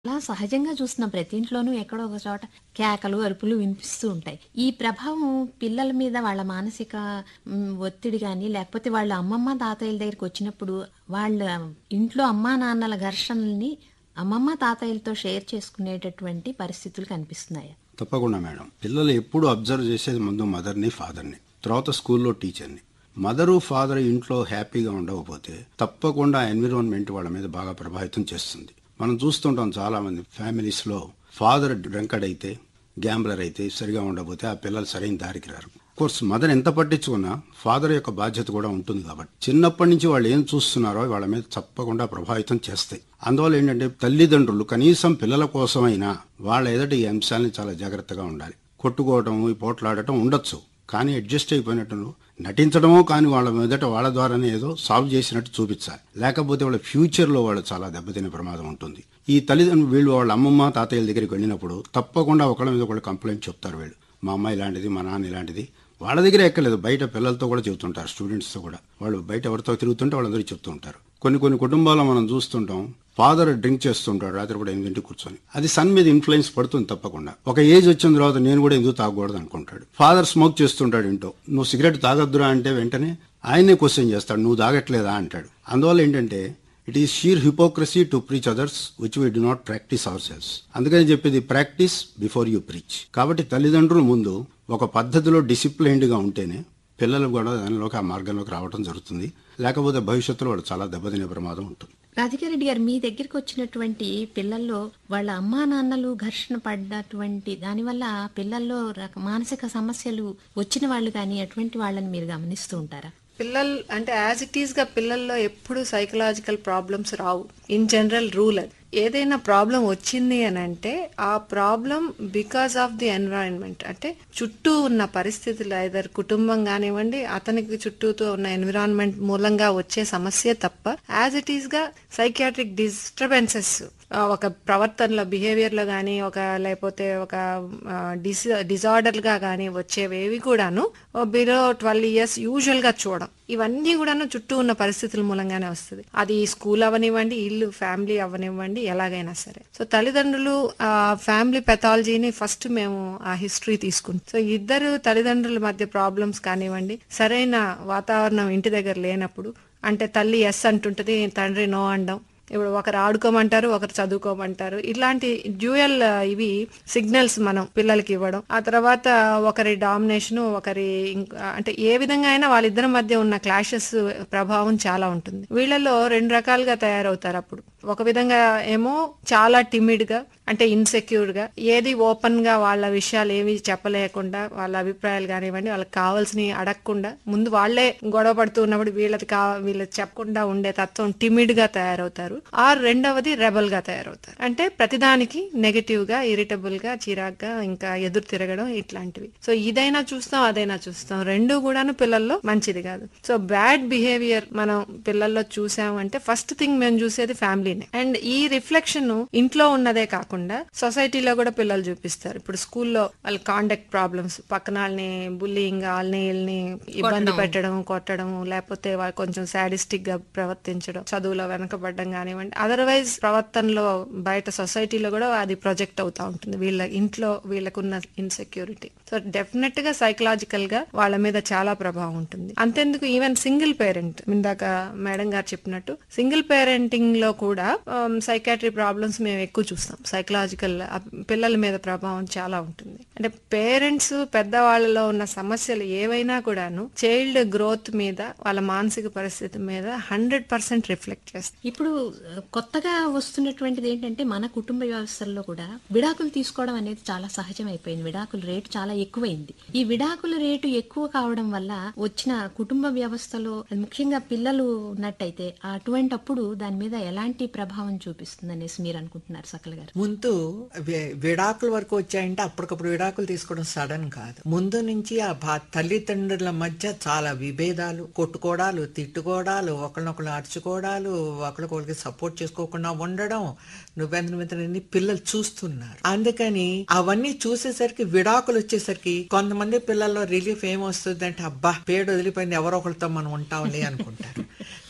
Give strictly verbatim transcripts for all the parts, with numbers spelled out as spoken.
అలా సహజంగా చూస్తున్నాం ప్రతి ఇంట్లోనూ ఎక్కడో ఒక చోట కేకలు, అరుపులు వినిపిస్తూ ఉంటాయి. ఈ ప్రభావం పిల్లల మీద వాళ్ళ మానసిక హ్మ్, ఒత్తిడి గాని, లేకపోతే వాళ్ళ అమ్మమ్మ, తాతయ్యల దగ్గరికొచ్చినప్పుడు వాళ్ళ ఇంట్లో అమ్మా, నాన్నల ఘర్షణల్ని అమ్మమ్మ, తాతయ్యలతో షేర్ చేసుకునేటటువంటి పరిస్థితులు కనిపిస్తున్నాయా? తప్పకుండా మేడం. పిల్లలు ఎప్పుడు అబ్జర్వ్ చేసేది ముందు మదర్ని, ఫాదర్ని, తర్వాత స్కూల్లో టీచర్ని. మదరు ఫాదర్ ఇంట్లో హ్యాపీగా ఉండకపోతే తప్పకుండా ఎన్విరాన్మెంట్ వాళ్ళ మీద బాగా ప్రభావితం చేస్తుంది. మనం చూస్తుంటాం చాలా మంది ఫ్యామిలీస్లో ఫాదర్ డ్రంకర్డ్ అయితే, గ్యాంబ్లర్ అయితే, సరిగా ఉండకపోతే ఆ పిల్లలు సరైన దారికి రారు. కోర్స్ మదర్ ఎంత పట్టించుకున్నా ఫాదర్ యొక్క బాధ్యత కూడా ఉంటుంది కాబట్టి చిన్నప్పటి నుంచి వాళ్ళు ఏం చూస్తున్నారో వాళ్ళ మీద తప్పకుండా ప్రభావితం చేస్తాయి. అందువల్ల ఏంటంటే తల్లిదండ్రులు కనీసం పిల్లల కోసమైనా వాళ్ళ ఎదుట ఈ అంశాలని చాలా జాగ్రత్తగా ఉండాలి. కొట్టుకోవటం, ఈ పోట్లాడటం ఉండొచ్చు, కానీ అడ్జస్ట్ అయిపోయినట్టు నటించడమో కానీ వాళ్ళ మొదట వాళ్ళ ద్వారానే ఏదో సాల్వ్ చేసినట్టు చూపించాలి. లేకపోతే వాళ్ళ ఫ్యూచర్లో వాళ్ళు చాలా దెబ్బతినే ప్రమాదం ఉంటుంది. ఈ తల్లిదండ్రులు వీళ్ళు వాళ్ళ అమ్మమ్మ తాతయ్యల దగ్గరికి వెళ్ళినప్పుడు తప్పకుండా ఒకళ్ళ మీద ఒకళ్ళు కంప్లైంట్ చెప్తారు. వీళ్ళు మా అమ్మ ఇలాంటిది, మా నాన్న ఇలాంటిది. వాళ్ళ దగ్గర ఎక్కలేదు, బయట పిల్లలతో కూడా చెబుతుంటారు, స్టూడెంట్స్తో కూడా. వాళ్ళు బయట ఎవరితో తిరుగుతుంటే వాళ్ళందరికీ చెప్తూ ఉంటారు. కొన్ని కొన్ని కుటుంబాల్లో మనం చూస్తుంటాం, ఫాదర్ డ్రింక్ చేస్తుంటాడు రాత్రి కూడా ఎనిమిదింటికి కూర్చొని. అది సన్ మీద ఇన్ఫ్లుయెన్స్ పడుతుంది తప్పకుండా. ఒక ఏజ్ వచ్చిన తర్వాత నేను కూడా ఎందుకు తాగకూడదు అనుకుంటాడు. ఫాదర్ స్మోక్ చేస్తుంటాడు ఇంట్లో, నువ్వు సిగరెట్ తాగొద్దురా అంటే వెంటనే ఆయనే క్వశ్చన్ చేస్తాడు, నువ్వు తాగట్లేదా అంటాడు. అందువల్ల ఏంటంటే it is shear hypocrisy to preach others which we do not practice hour cells. అందుకని చెప్పేది ప్రాక్టీస్ బిఫోర్ యూ ప్రీచ్. కాబట్టి తల్లిదండ్రులు ముందు ఒక పద్ధతిలో డిసిప్లైన్డ్గా ఉంటేనే పిల్లలు కూడా దానిలోకి ఆ మార్గంలోకి రావడం జరుగుతుంది. లేకపోతే భవిష్యత్తులో వాడు చాలా దెబ్బతినే ప్రమాదం ఉంటుంది. రాధికారెడ్డి గారు, మీ దగ్గరికి వచ్చినటువంటి పిల్లల్లో వాళ్ళ అమ్మా నాన్నలు ఘర్షణ పడ్డటువంటి దానివల్ల పిల్లల్లో రక మానసిక సమస్యలు వచ్చిన వాళ్ళు కానీ అటువంటి వాళ్ళని మీరు గమనిస్తూ ఉంటారా? పిల్లలు అంటే యాజ్ ఇట్ ఈస్ గా పిల్లల్లో ఎప్పుడు psychological problems Rao. In general rule అది. ఏదైనా ప్రాబ్లం వచ్చింది అని అంటే ఆ problem because of the environment, అంటే చుట్టూ ఉన్న పరిస్థితులు, ఐదర్ కుటుంబం కానివ్వండి, అతనికి చుట్టూతో ఉన్న ఎన్విరాన్మెంట్ మూలంగా వచ్చే సమస్య తప్ప యాజ్ ఇట్ ఈస్ గా సైకియాట్రిక్ డిస్టర్బెన్సెస్ ఒక ప్రవర్తనలో, బిహేవియర్ లో గానీ, ఒక లేకపోతే ఒక డిస్ డిజార్డర్ గా గానీ వచ్చేవేవి కూడాను బిలో ట్వెల్వ్ ఇయర్స్ యూజువల్ గా చూడం. ఇవన్నీ కూడాను చుట్టూ ఉన్న పరిస్థితుల మూలంగానే వస్తుంది. అది స్కూల్ అవనివ్వండి, ఇల్లు ఫ్యామిలీ అవనివ్వండి, ఎలాగైనా సరే. సో తల్లిదండ్రులు ఆ ఫ్యామిలీ పెథాలజీని ఫస్ట్ మేము ఆ హిస్టరీ తీసుకుంటాం. సో ఇద్దరు తల్లిదండ్రుల మధ్య ప్రాబ్లమ్స్ కానివ్వండి, సరైన వాతావరణం ఇంటి దగ్గర లేనప్పుడు, అంటే తల్లి ఎస్ అంటుంటది, తండ్రి నో అనడం, ఇప్పుడు ఒకరు ఆడుకోమంటారు, ఒకరు చదువుకోమంటారు, ఇట్లాంటి డ్యూయల్ ఇవి సిగ్నల్స్ మనం పిల్లలకి ఇవ్వడం. ఆ తర్వాత ఒకరి డామినేషన్, ఒకరి అంటే ఏ విధంగా అయినా వాళ్ళిద్దరి మధ్య ఉన్న క్లాషెస్ ప్రభావం చాలా ఉంటుంది. వీళ్ళలో రెండు రకాలుగా తయారవుతారు. అప్పుడు ఒక విధంగా ఏమో చాలా టిమిడ్ గా, అంటే ఇన్సెక్యూర్ గా, ఏది ఓపెన్ గా వాళ్ళ విషయాలు ఏవి చెప్పలేకుండా, వాళ్ళ అభిప్రాయాలు కానివ్వండి, వాళ్ళకి కావాల్సినవి అడగకుండా, ముందు వాళ్లే గొడవ పడుతూ ఉన్నప్పుడు వీళ్ళకి కా వీళ్ళకి చెప్పకుండా ఉండే తత్వం టిమిడ్ గా తయారవుతారు. ఆ రెండవది రెబల్ గా తయారవుతారు, అంటే ప్రతిదానికి నెగటివ్ గా, ఇరిటబుల్ గా, చిరాగ్గా, ఇంకా ఎదురు తిరగడం, ఇట్లాంటివి. సో ఇదైనా చూస్తాం, అదైనా చూస్తాం, రెండు కూడాను పిల్లల్లో మంచిది కాదు. సో బ్యాడ్ బిహేవియర్ మనం పిల్లల్లో చూసామంటే ఫస్ట్ థింగ్ మేము చూసేది ఫ్యామిలీనే. అండ్ ఈ రిఫ్లెక్షన్ ఇంట్లో ఉన్నదే కాకుండా సొసైటీలో కూడా పిల్లలు చూపిస్తారు. ఇప్పుడు స్కూల్లో వాళ్ళ కాండక్ట్ ప్రాబ్లమ్స్, పక్కన వాళ్ళని బుల్లింగ్, వాళ్ళని వీళ్ళని ఇబ్బంది పెట్టడం, కొట్టడం, లేకపోతే వాళ్ళు కొంచెం సాడిస్టిక్ గా ప్రవర్తించడం, చదువులో వెనకబడ్డం కానివ్వండి, అదర్వైజ్ ప్రవర్తనలో బయట సొసైటీలో కూడా అది ప్రొజెక్ట్ అవుతా ఉంటుంది, వీళ్ళ ఇంట్లో వీళ్ళకున్న ఇన్సెక్యూరిటీ. సో డెఫినెట్ గా సైకలాజికల్ గా వాళ్ళ మీద చాలా ప్రభావం ఉంటుంది. అంతెందుకు, ఈవెన్ సింగిల్ పేరెంట్, ఇందాక మేడం గారు చెప్పినట్టు సింగిల్ పేరెంటింగ్ లో కూడా సైకాట్రీ ప్రాబ్లమ్స్ మేము ఎక్కువ చూస్తాం. సైకలాజికల్ పిల్లల మీద ప్రభావం చాలా ఉంటుంది. అంటే పేరెంట్స్, పెద్దవాళ్ళలో ఉన్న సమస్యలు ఏవైనా కూడాను చైల్డ్ గ్రోత్ మీద, వాళ్ళ మానసిక పరిస్థితి మీద హండ్రెడ్ పర్సెంట్ రిఫ్లెక్ట్ చేస్తాయి. ఇప్పుడు కొత్తగా వస్తున్నటువంటిది ఏంటంటే మన కుటుంబ వ్యవస్థల్లో కూడా విడాకులు తీసుకోవడం అనేది చాలా సహజం అయిపోయింది. విడాకుల రేటు చాలా ఎక్కువైంది. ఈ విడాకుల రేటు ఎక్కువ కావడం వల్ల వచ్చిన కుటుంబ వ్యవస్థలో ముఖ్యంగా పిల్లలు ఉన్నట్టయితే అటువంటప్పుడు దాని మీద ఎలాంటి ప్రభావం చూపిస్తుంది అనేసి మీరు అనుకుంటున్నారు సకల గారు? ముందు వి- విడాకుల వరకు వచ్చాయంటే అప్పటికప్పుడు విడాకులు తీసుకోవడం సడన్ కాదు. ముందు నుంచి ఆ భా- తల్లిదండ్రుల మధ్య చాలా విభేదాలు, కొట్టుకోవడాలు, తిట్టుకోవడాలు, ఒకరినొకరు అరుచుకోవడాలు, ఒకరికొకరికి సపోర్ట్ చేసుకోకుండా ఉండడం, నువ్వెంత నువ్వెంత పిల్లలు చూస్తున్నారు. అందుకని అవన్నీ చూసేసరికి విడాకులు వచ్చేసరికి కొంతమంది పిల్లల్లో రిలీఫ్ ఏమొస్తుంది అంటే, అబ్బా పేడు వదిలిపోయింది, ఎవరో ఒకరితో మనం ఉంటాంలే అనుకుంటారు.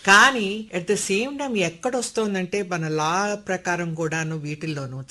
కానీ అట్ ద సేమ్ టైం ఎక్కడ వస్తోందంటే మన లా ప్రకారం కూడాను వీటిల్లోనూ